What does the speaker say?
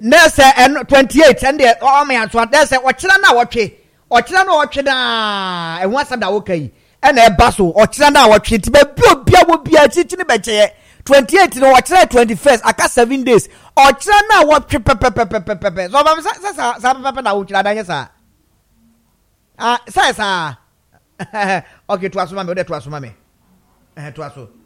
Nurse and 28 and the man so there's a ochira na wotwe na e wasa da wokai and e baso ochira na wotwe ti be bia wo bia chichini be che 28 no ochira 21st aka 7 days ochira na wotwe pepe so ba sa pepe na ochira da nyesa sa okay to asoma me o de to asoma me to aso